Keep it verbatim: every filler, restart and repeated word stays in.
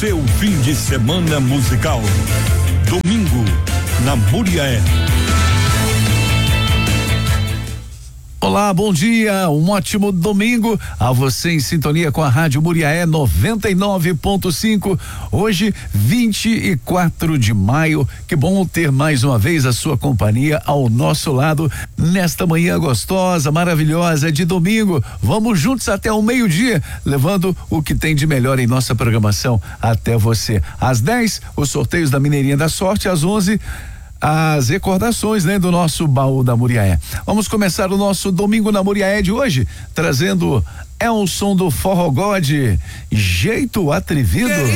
seu fim de semana musical. Domingo, na Muriaé. Olá, bom dia, um ótimo domingo a você em sintonia com a Rádio Muriaé noventa e nove ponto cinco. Hoje, vinte e quatro de maio. Que bom ter mais uma vez a sua companhia ao nosso lado nesta manhã gostosa, maravilhosa de domingo. Vamos juntos até o meio-dia, levando o que tem de melhor em nossa programação até você. Às dez, os sorteios da Mineirinha da Sorte, às onze, as recordações, né, do nosso baú da Muriaé. Vamos começar o nosso domingo na Muriaé de hoje, trazendo Elson do Forró God, Jeito Atrevido.